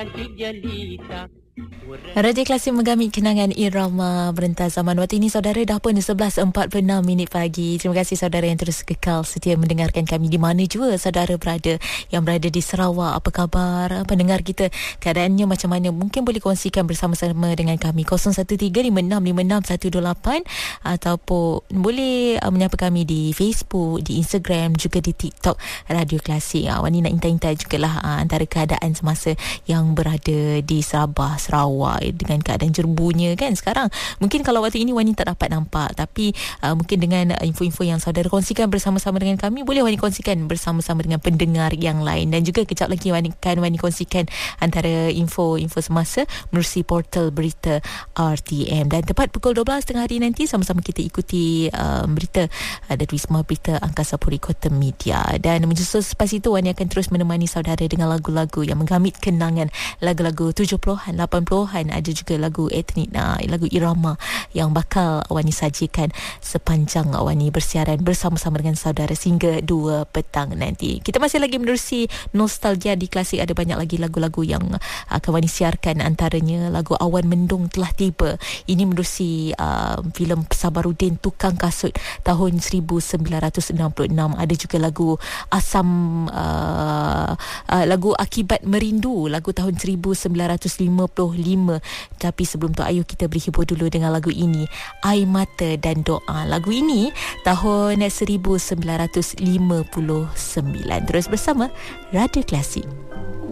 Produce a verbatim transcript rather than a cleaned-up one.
Radio Klasik menggamit kenangan irama berentas zaman. Waktu ini saudara dah pun sebelas empat puluh enam minit pagi. Terima kasih saudara yang terus kekal setia mendengarkan kami di mana jua saudara berada. Yang berada di Sarawak, apa khabar? Pendengar kita keadaannya macam mana? Mungkin boleh kongsikan bersama-sama dengan kami kosong satu tiga lima enam lima enam satu dua lapan, ataupun boleh uh, menyapa kami di Facebook, di Instagram, juga di TikTok Radio Klasik. Uh, Wani nak intai-intai jugalah uh, antara keadaan semasa yang berada di Sabah, Sarawak dengan keadaan jerbunya kan sekarang. Mungkin kalau waktu ini Wani tak dapat nampak, tapi uh, mungkin dengan uh, info-info yang saudara kongsikan bersama-sama dengan kami, boleh Wani kongsikan bersama-sama dengan pendengar yang lain. Dan juga kejap lagi Wani akan Wani kongsikan antara info-info semasa menerusi portal berita R T M. Dan tepat pukul dua belas tengah hari nanti sama-sama kita ikuti uh, berita uh, dari Wisma Berita Angkasa Puri Kota Media. Dan menyusul selepas itu Wani akan terus menemani saudara dengan lagu-lagu yang menggamit kenangan, lagu-lagu tujuh puluhan, lapan puluhan. Ada juga lagu etnik, nah, lagu irama yang bakal Wani sajikan sepanjang Wani bersiaran bersama-sama dengan saudara sehingga dua petang nanti. Kita masih lagi menerusi nostalgia di Klasik. Ada banyak lagi lagu-lagu yang akan Wani siarkan, antaranya lagu Awan Mendung Telah Tiba. Ini menerusi uh, filem Sabarudin Tukang Kasut tahun seribu sembilan ratus enam puluh enam. Ada juga lagu Asam uh, uh, lagu Akibat Merindu, lagu tahun seribu sembilan ratus lima puluh lima. Tapi sebelum tu, ayo kita beri hibur dulu dengan lagu ini, Air Mata dan Doa. Lagu ini tahun seribu sembilan ratus lima puluh sembilan. Terus bersama Radio Klasik.